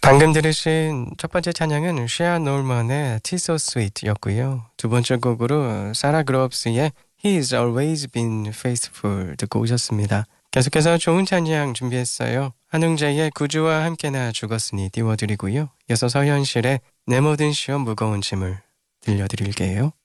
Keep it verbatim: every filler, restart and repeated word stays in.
방금 들으신 첫 번째 찬양은 셰아 놀먼의 Tis So Sweet였고요. 두 번째 곡으로 사라 그롭스의 He's Always Been Faithful 듣고 오셨습니다. 계속해서 좋은 찬양 준비했어요. 한웅재의 구주와 함께나 죽었으니 띄워드리고요. 이어서 서현실의 내 모든 시험 무거운 짐을 들려드릴게요.